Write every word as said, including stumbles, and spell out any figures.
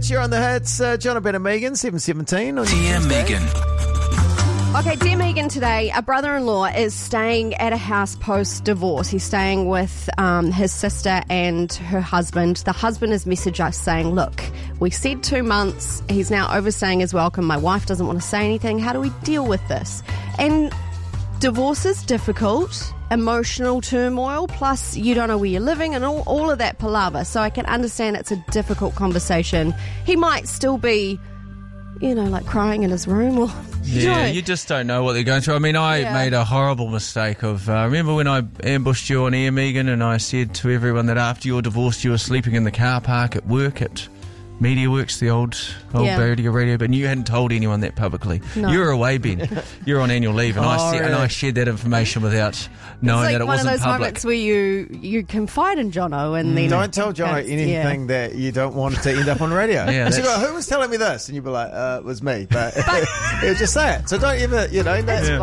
Rich, you're on the hits. Uh, John and Ben and Megan, seven seventeen. On Dear Megan. Okay, dear Megan, today a brother-in-law is staying at a house post-divorce. He's staying with um, his sister and her husband. The husband has messaged us saying, look, we said two months. He's now overstaying his welcome. My wife doesn't want to say anything. How do we deal with this? And divorce is difficult, emotional turmoil, plus you don't know where you're living and all, all of that palaver. So I can understand it's a difficult conversation. He might still be, you know, like crying in his room or... Yeah, you know. you just don't know what they're going through. I mean, I Yeah. made a horrible mistake of... Uh, remember when I ambushed you on air, Megan, and I said to everyone that after your divorce you were sleeping in the car park at work at MediaWorks, the old old Yeah. radio radio, but you hadn't told anyone that publicly. No. You were away, Ben. You're on annual leave, and, I, Oh, said, and really? I shared that information without knowing it's like that it one of wasn't those public. moments where you you confide in Jono and then Don't tell John That's- anything yeah. that you don't want to end up on radio. Yeah, So you that's- go, who was telling me this? And you'd be like, uh, it was me. But, yeah, just say it. So don't ever, you know, that's Yeah.